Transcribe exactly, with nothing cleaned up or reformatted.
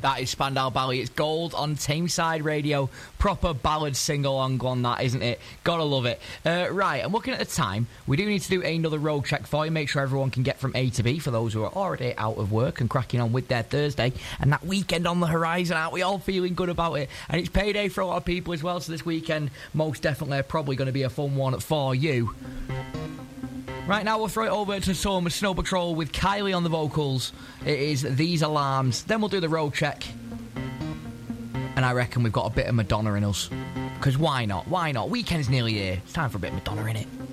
That is Spandau Ballet. It's gold on Tameside Radio. Proper ballad sing-along on that, isn't it? Gotta love it. Uh, right, I'm looking at the time. We do need to do another road check for you, make sure everyone can get from A to B for those who are already out of work and cracking on with their Thursday. And that weekend on the horizon, aren't we all feeling good about it? And it's payday for a lot of people as well, so this weekend most definitely probably going to be a fun one for you. Right now, we'll throw it over to some Snow Patrol with Kylie on the vocals. It is These Alarms. Then we'll do the road check. And I reckon we've got a bit of Madonna in us. Because why not? Why not? Weekend's nearly here. It's time for a bit of Madonna, innit?